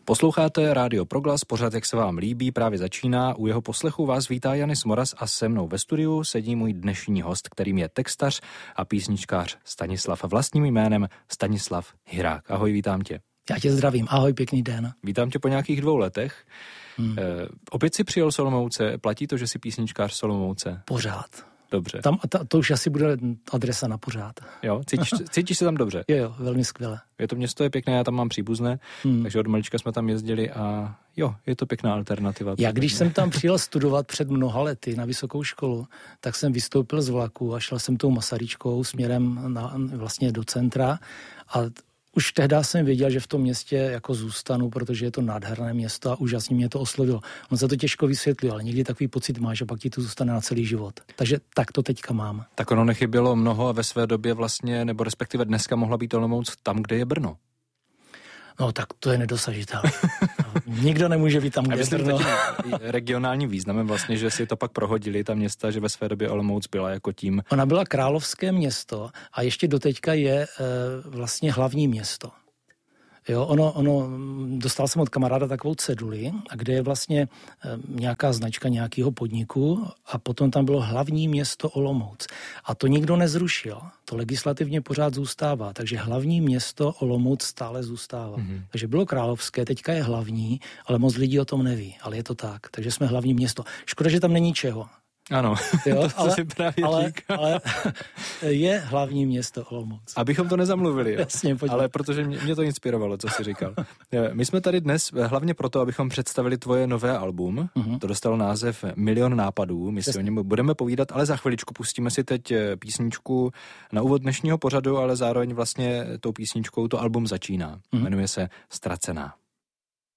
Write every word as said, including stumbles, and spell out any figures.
Posloucháte Rádio Proglas, pořad Jak se vám líbí, právě začíná. U jeho poslechu vás vítá Janis Moras a se mnou ve studiu sedí můj dnešní host, kterým je textař a písničkář Stanislav. Vlastním jménem Stanislav Hirák. Ahoj, vítám tě. Já tě zdravím, ahoj, pěkný den. Vítám tě po nějakých dvou letech. Hmm. E, opět si přijel z Olomouce, platí to, že jsi písničkář z Olomouce? Pořád. Dobře. Tam, ta, to už asi bude adresa na pořád. Jo, cítíš, cítíš se tam dobře? Jo, jo, velmi skvěle. Je to město je pěkné, já tam mám příbuzné, hmm. takže od malička jsme tam jezdili a jo, je to pěkná alternativa. Já když jsem tam přijel studovat před mnoha lety na vysokou školu, tak jsem vystoupil z vlaku a šel jsem tou Masaryčkou směrem na, vlastně do centra a už tehdy jsem věděl, že v tom městě jako zůstanu, protože je to nádherné město a úžasně mě to oslovilo. On se to těžko vysvětluje, ale někdy takový pocit máš a pak ti to zůstane na celý život. Takže tak to teďka mám. Tak ono nechybělo mnoho a ve své době vlastně, nebo respektive dneska mohla být Olomouc tam, kde je Brno. No tak to je nedosažitelné. Nikdo nemůže být tam, kde je Brno. Regionálním významem vlastně, že si to pak prohodili ta města, že ve své době Olomouc byla jako tím. Ona byla královské město a ještě doteďka je e, vlastně hlavní město. Jo, ono, ono, dostal jsem od kamaráda takovou ceduli, kde je vlastně e, nějaká značka nějakého podniku a potom tam bylo hlavní město Olomouc. A to nikdo nezrušil. To legislativně pořád zůstává, takže hlavní město Olomouc stále zůstává. Mm-hmm. Takže bylo královské, teďka je hlavní, ale moc lidí o tom neví, ale je to tak. Takže jsme hlavní město. Škoda, že tam není čeho. Ano, jo, to ale, si právě ale, říká. ale je hlavní město Olomouc. Abychom to nezamluvili, jo. Jasně, ale protože mě, mě to inspirovalo, co jsi říkal. My jsme tady dnes hlavně proto, abychom představili tvoje nové album. Mm-hmm. To dostalo název Milion nápadů. My si o něm budeme povídat, ale za chviličku pustíme si teď písničku na úvod dnešního pořadu, ale zároveň vlastně tou písničkou to album začíná. Mm-hmm. Jmenuje se Ztracená.